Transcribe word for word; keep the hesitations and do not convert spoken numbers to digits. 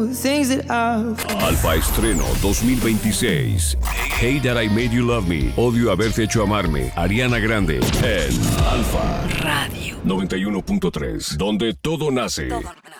Things that I've... Alfa Estreno dos mil veintiséis. Hey That I Made You Love Me. Odio haberte hecho amarme. Ariana Grande. En Alfa Radio noventa y uno punto tres. Donde todo nace. Todo